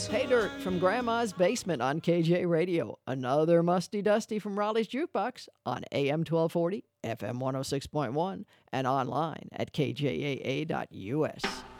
Hey Dirt from Grandma's Basement on KJ Radio. Another Musty Dusty from Raleigh's Jukebox on AM 1240, FM 106.1, and online at kjaa.us.